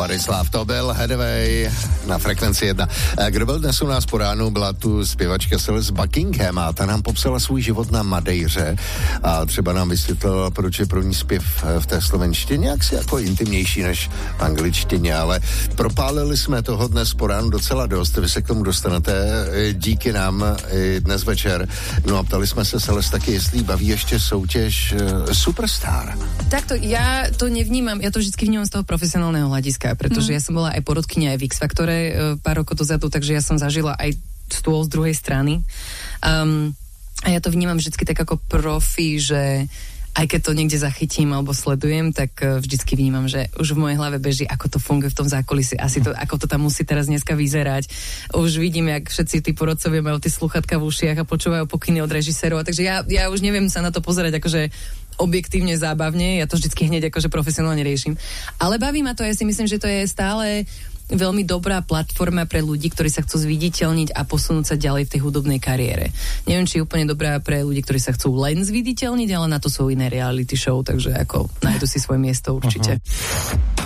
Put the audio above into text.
Ladislav, to byl Headway na frekvenci 1. Kdo byl dnes u nás po ránu, byla tu zpěvačka Celeste Buckingham a ta nám popsala svůj život na Madejře a třeba nám vysvětlila, proč je pro ní zpěv v té slovenštině jaksi jako intimnější než v angličtině, ale propálili jsme toho dnes po ránu docela dost, vy se k tomu dostanete díky nám i dnes večer. No a ptali jsme se Celeste taky, jestli baví ještě soutěž Superstar. Takto, ja to nevnímam, ja to vždycky vnímam z toho profesionálneho hľadiska, pretože ja som bola aj porodkyňa aj v X-Faktore pár rokov dozadu, takže ja som zažila aj stôl z druhej strany. A ja to vnímam vždycky tak ako profi, že aj keď to niekde zachytím alebo sledujem, tak vždycky vnímam, že už v mojej hlave beží, ako to funguje v tom zákulisí, asi to, ako to tam musí teraz dneska vyzerať. Už vidím, jak všetci tí porodcovia majú tie sluchatka v ušiach a počúvajú pokyny od režisérov, takže ja už neviem sa na to pozerať akože objektívne, zábavne, ja to vždycky hneď akože profesionálne riešim. Ale baví ma to, ja si myslím, že to je stále veľmi dobrá platforma pre ľudí, ktorí sa chcú zviditeľniť a posunúť sa ďalej v tej hudobnej kariére. Neviem, či je úplne dobrá pre ľudí, ktorí sa chcú len zviditeľniť, ale na to sú iné reality show, takže ako nájdu si svoje miesto určite.